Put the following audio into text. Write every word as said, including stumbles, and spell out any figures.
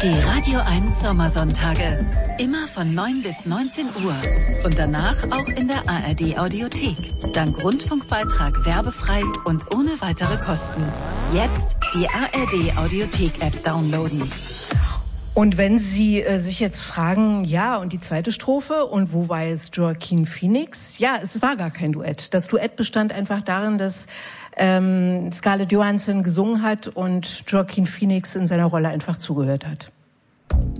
Die Radio eins Sommersonntage. Immer von neun bis neunzehn Uhr. Und danach auch in der A R D Audiothek. Dank Rundfunkbeitrag werbefrei und ohne weitere Kosten. Jetzt die A R D Audiothek-App downloaden. Und wenn Sie äh, sich jetzt fragen, ja, und die zweite Strophe, und wo war jetzt Joaquin Phoenix? Ja, es war gar kein Duett. Das Duett bestand einfach darin, dass ähm, Scarlett Johansson gesungen hat und Joaquin Phoenix in seiner Rolle einfach zugehört hat.